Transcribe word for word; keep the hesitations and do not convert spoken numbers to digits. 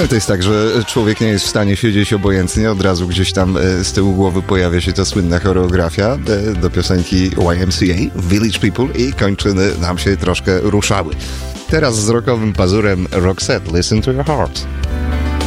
No to jest tak, że człowiek nie jest w stanie siedzieć obojętnie, od razu gdzieś tam z tyłu głowy pojawia się ta słynna choreografia do piosenki Y M C A, Village People, i kończyny nam się troszkę ruszały. Teraz z rockowym pazurem Roxette, Listen to Your Heart.